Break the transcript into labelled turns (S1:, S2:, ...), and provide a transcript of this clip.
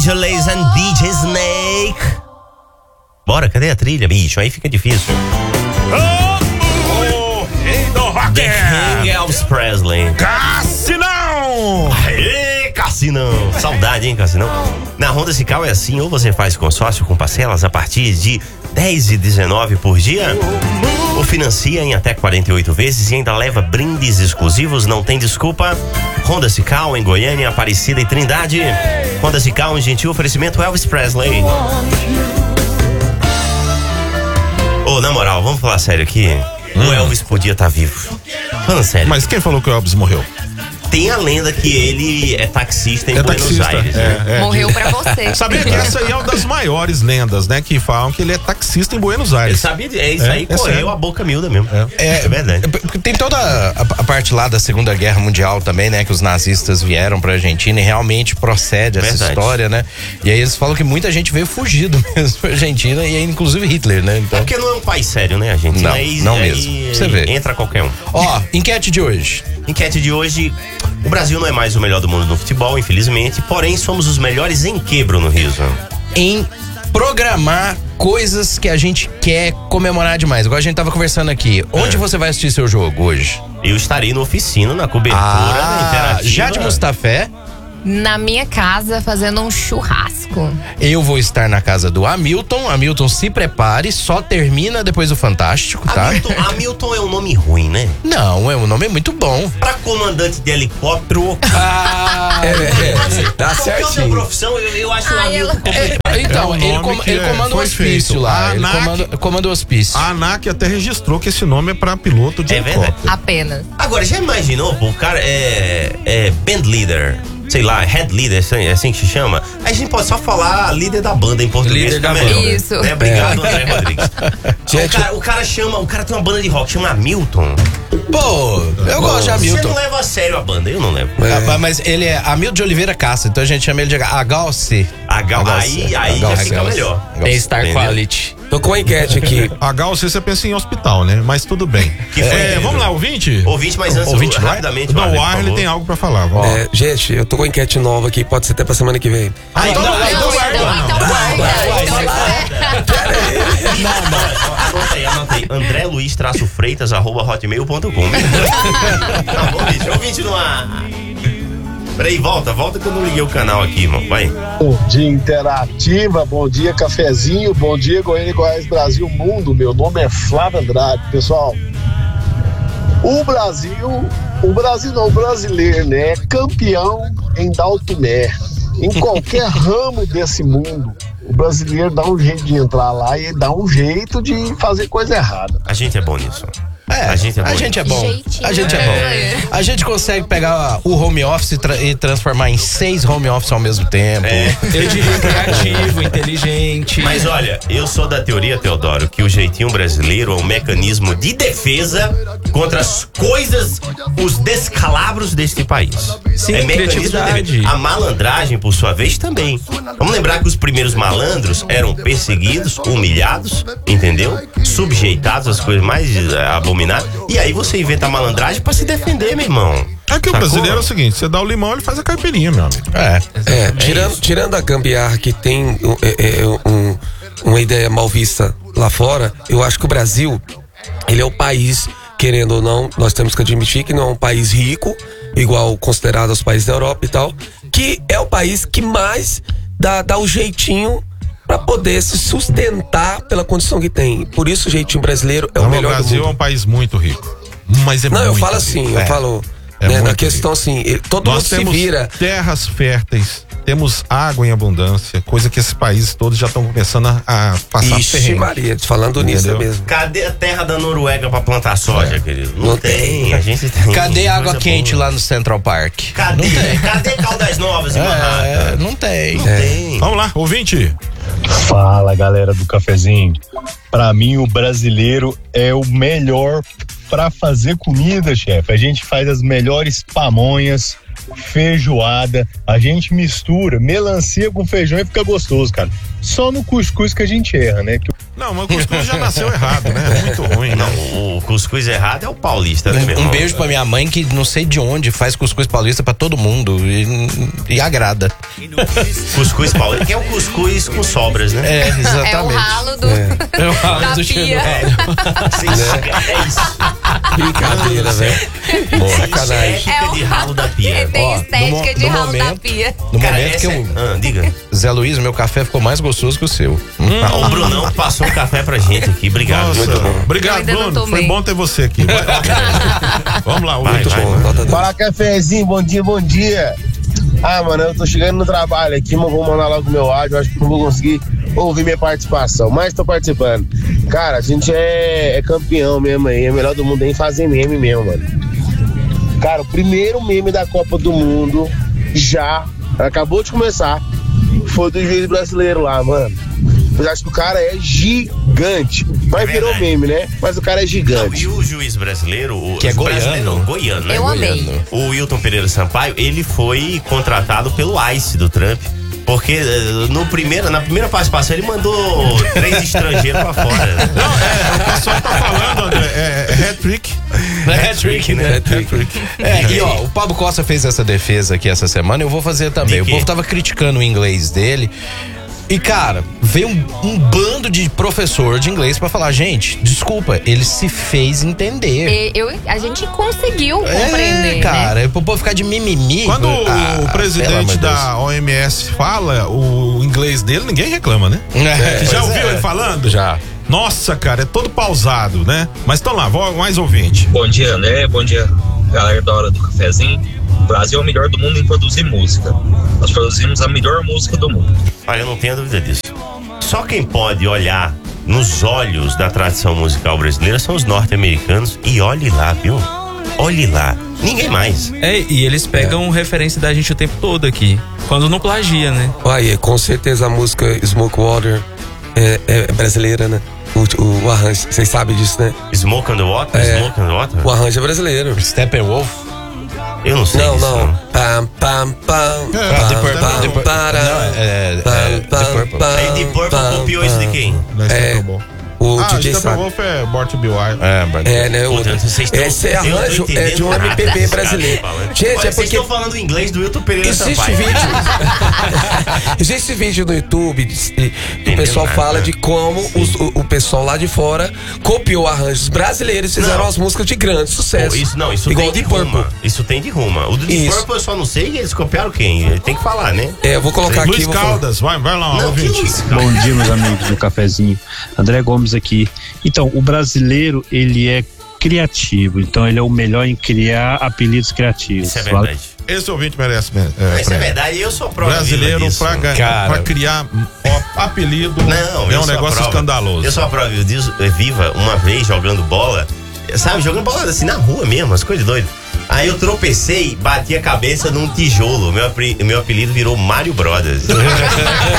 S1: Angeles and DJ Snake. Bora, cadê a trilha, bicho? Aí fica difícil. The King Elvis Presley.
S2: Cassinão!
S1: Aê, Cassinão! Saudade, hein, Cassinão? Na Honda Cical é assim, ou você faz consórcio com parcelas a partir de 10 e 19 por dia, ou financia em até 48 vezes e ainda leva brindes exclusivos, não tem desculpa. Honda Cical em Goiânia, Aparecida e Trindade. Honda Cical, um gentil oferecimento Elvis Presley. Na moral, vamos falar sério aqui. O Elvis podia estar vivo. Falando sério.
S2: Mas quem falou que o Elvis morreu?
S1: Tem a lenda que ele é taxista em Buenos Aires.
S3: Morreu pra você.
S2: Sabia que essa aí é uma das maiores lendas, né? Que falam que ele é taxista em Buenos Aires.
S1: Ele sabia, isso aí correu a boca miúda mesmo. É verdade.
S4: Porque tem toda a parte lá da Segunda Guerra Mundial também, né? Que os nazistas vieram pra Argentina e realmente procede essa história, né? E aí eles falam que muita gente veio fugido mesmo pra Argentina e aí inclusive Hitler, né? Então...
S1: É porque não é um país sério, né, Argentina?
S4: Não mesmo. Você vê.
S1: Entra qualquer um.
S4: Enquete de hoje.
S1: Enquete de hoje. O Brasil não é mais o melhor do mundo no futebol, infelizmente, porém somos os melhores em que, Bruno Rizzo?
S4: Em programar coisas que a gente quer comemorar demais. Igual a gente tava conversando aqui. Onde você vai assistir seu jogo hoje?
S1: Eu estarei no Oficina, na cobertura interativa.
S4: Jade Mustafé.
S3: Na minha casa, fazendo um churrasco.
S4: Eu vou estar na casa do Hamilton. Hamilton, se prepare, só termina depois do Fantástico, tá?
S1: Hamilton é um nome ruim, né?
S4: Não, o nome é muito bom.
S1: Pra comandante de helicóptero.
S4: Tá certinho.
S1: Qual profissão? Eu acho o Hamilton.
S4: Então, ele comanda o hospício lá. Ele comanda o hospício.
S2: A ANAC até registrou que esse nome é pra piloto de helicóptero.
S3: Apenas.
S1: Agora, já imaginou, pô, o cara é band leader, sei lá, head leader, é assim que se chama? Aí a gente pode só falar líder da banda em português.
S4: Líder da
S1: melhor.
S4: banda.
S3: Isso.
S1: Obrigado, André Rodrigues. O cara tem uma banda de rock, chama Hamilton.
S4: Pô, eu gosto de Hamilton.
S1: Você não leva a sério a banda, eu não levo.
S4: Mas ele é Hamilton de Oliveira Castro, então a gente chama ele de Agalce.
S1: Aí já fica melhor.
S4: Tem Star Quality.
S5: Tô com a enquete aqui.
S2: Você pensa em hospital, né? Mas tudo bem. Vamos lá, ouvinte?
S1: Ouvinte, mas antes, rapidamente.
S2: O Arley tem algo pra falar.
S5: Gente, eu tô com a enquete nova aqui, pode ser até pra semana que vem.
S3: Então
S1: Anotei. André Luiz _Freitas@hotmail.com. Tá bom, bicho. Ouvinte no ar. Peraí, volta que eu não liguei o canal aqui, irmão. Vai.
S6: Bom dia, Interativa. Bom dia, Cafezinho. Bom dia, Goiânia, Goiás, Brasil, Mundo. Meu nome é Flávio Andrade. Pessoal, o brasileiro, né? É campeão em dar o tuné. Em qualquer ramo desse mundo, o brasileiro dá um jeito de entrar lá e dá um jeito de fazer coisa errada.
S1: A gente é bom nisso. A gente é bom.
S4: A gente consegue pegar o home office e transformar em 6 home office ao mesmo tempo.
S5: Eu diria criativo, inteligente.
S1: Mas olha, eu sou da teoria, Teodoro, que o jeitinho brasileiro é um mecanismo de defesa contra as coisas, os descalabros deste país.
S5: Sim,
S1: é
S5: criatividade.
S1: A malandragem, por sua vez, também. Vamos lembrar que os primeiros malandros eram perseguidos, humilhados, entendeu? Subjeitados às coisas mais abomináveis. E aí você inventa a malandragem pra se defender, meu irmão.
S2: É que o brasileiro é o seguinte, você dá o limão, ele faz a caipirinha, meu amigo.
S5: Tirando a gambiarra que tem uma ideia mal vista lá fora, eu acho que o Brasil, ele é o país, querendo ou não, nós temos que admitir que não é um país rico, igual considerado os países da Europa e tal, que é o país que mais dá o jeitinho pra poder se sustentar pela condição que tem. Por isso o jeitinho brasileiro é o melhor do mundo.
S2: O Brasil é um país muito rico, mas
S5: não, eu falo assim, eu falo na questão rico. Assim, todo mundo se vira.
S2: Terras férteis, temos água em abundância, coisa que esses países todos já estão começando a passar perrengue.
S5: Maria, falando nisso mesmo.
S1: Cadê a terra da Noruega pra plantar soja, querido? Não tem, a gente tem.
S4: Cadê a água quente lá no Central Park?
S1: Cadê? Cadê Caldas Novas e Manhattan?
S4: Não tem.
S2: Vamos lá, ouvinte.
S7: Fala, galera do Cafezinho. Pra mim, o brasileiro é o melhor pra fazer comida, chefe. A gente faz as melhores pamonhas, feijoada, a gente mistura melancia com feijão e fica gostoso, cara. Só no cuscuz que a gente erra, né?
S2: Não, mas o cuscuz já nasceu errado, né? É muito ruim,
S1: Não,
S2: né?
S1: o cuscuz errado é o paulista, né, meu irmão?
S4: Um beijo pra minha mãe que não sei de onde faz cuscuz paulista pra todo mundo e agrada.
S1: Cuscuz paulista, que é o cuscuz com sobras, né?
S4: É, exatamente.
S3: É o ralo do,
S4: É o ralo
S3: da
S4: do
S3: pia.
S1: É isso.
S5: Brincadeira, velho. Sacanagem.
S1: Fica de ralo da pia.
S3: Tem
S4: Ó,
S3: estética de
S4: no
S3: ralo da
S4: momento-
S3: pia.
S4: No
S1: Cara,
S4: momento que eu.
S1: diga.
S4: Zé Luiz, meu café ficou mais gostoso que o seu.
S1: O Brunão passou um café pra gente aqui. Obrigado.
S2: Nossa,
S1: Muito bom.
S2: obrigado,
S3: Eu ainda não
S2: Bruno. Foi
S3: tomei.
S2: bom ter você aqui. Vamos lá,
S1: Vai, vai,
S2: mano.
S1: mano.
S8: Fala, cafezinho, bom dia, bom dia. Ah, mano, eu tô chegando no trabalho aqui, mas vou mandar logo meu áudio, acho que não vou conseguir ouvir minha participação, mas tô participando. Cara, a gente é campeão mesmo aí, é melhor do mundo em fazer meme mesmo, mano. Cara, o primeiro meme da Copa do Mundo já acabou de começar, foi do juiz brasileiro lá, mano. Eu acho que o cara é gigante, mas virou meme, né? Mas o cara é
S1: Não,
S8: gigante.
S1: e o juiz brasileiro,
S4: Que é
S1: brasileiro, goiano, né?
S3: Eu amei.
S1: O Wilton Pereira Sampaio, ele foi contratado pelo ICE do Trump. Porque na primeira participação ele mandou 3 estrangeiros pra fora.
S2: Não, o pessoal tá falando, André, é hat-trick.
S4: Hat-trick, né?
S2: Hat-trick.
S4: E ó, o Pablo Costa fez essa defesa aqui essa semana, eu vou fazer também.
S1: De
S4: O
S1: quê?
S4: povo tava criticando o inglês dele. E, cara, veio um bando de professor de inglês pra falar, gente, desculpa, ele se fez entender.
S3: A gente conseguiu compreender,
S4: cara,
S3: né?
S4: pro povo ficar de mimimi.
S2: Quando o
S4: pelo amor
S2: presidente
S4: de Deus.
S2: da OMS fala o inglês dele, ninguém reclama, né?
S4: É,
S2: Já
S4: pois
S2: ouviu
S4: é.
S2: ele falando?
S4: Já.
S2: Nossa, cara, é todo pausado, né? Mas então lá, mais ouvinte.
S9: Bom dia, André. Bom dia, galera da Hora do Cafezinho. O Brasil é o melhor do mundo em produzir música. Nós produzimos a melhor música do mundo.
S1: Olha, eu não tenho dúvida disso. Só quem pode olhar nos olhos da tradição musical brasileira são os norte-americanos. E olhe lá, viu? Olhe lá. Ninguém mais.
S10: E eles pegam referência da gente o tempo todo aqui. Quando não plagia, né?
S5: Olha, com certeza a música Smoke Water é brasileira, né? O arranjo, vocês sabem disso, né?
S1: Smoke on the Water?
S5: É.
S1: Smoke on the Water?
S5: O arranjo é brasileiro.
S4: Steppenwolf.
S1: Eu não sei.
S5: Não,
S1: disso,
S5: não. Pam, pam, pam.
S4: The Purple. The Purple.
S1: Aí Deep Purple copiou isso de quem?
S5: O
S2: Ah,
S5: DJ sabe.
S2: Steppenwolf é Bort B.I.
S5: Né?
S1: Puta, vocês estão-
S5: Esse
S1: eu não tô
S5: arranjo é de um
S1: entendendo nada
S5: MPB
S1: desse cara
S5: brasileiro.
S1: falando.
S5: Gente,
S1: Olha,
S5: é
S1: vocês
S5: porque
S1: estão falando inglês do Wilton Pereira
S5: existe
S1: Sampaio.
S5: vídeo. Existe vídeo no YouTube que o pessoal
S1: nada.
S5: fala de como o pessoal lá de fora copiou arranjos brasileiros e fizeram
S1: Não.
S5: as músicas de grande sucesso.
S1: Isso
S5: igual
S1: tem
S5: o
S1: de
S5: Deep
S1: ruma.
S5: Purple.
S1: Isso tem de ruma. O do Deep
S5: Isso.
S1: Purple eu só não sei, eles copiaram quem? Tem que falar, né?
S5: Eu vou colocar aqui.
S2: Luiz
S5: vou falar.
S2: Caldas, vai lá,
S1: Não, que
S2: ouvinte.
S1: Luiz
S11: Bom dia, meus amigos do Cafezinho. André Gomes aqui. Então, o brasileiro, ele é criativo. Então, ele é o melhor em criar apelidos criativos.
S1: Isso é verdade.
S2: Esse ouvinte merece.
S1: Isso é
S2: prêmio.
S1: verdade, eu sou prova
S2: Brasileiro
S1: viva disso.
S2: pra criar apelido
S1: Não,
S2: é
S1: eu
S2: um
S1: sou a
S2: negócio
S1: prova.
S2: escandaloso.
S1: Eu sou a prova viva uma vez jogando bola, sabe, jogando bola assim na rua mesmo, as coisas doidas. Aí eu tropecei, bati a cabeça num tijolo. Meu apelido virou Mario Brothers.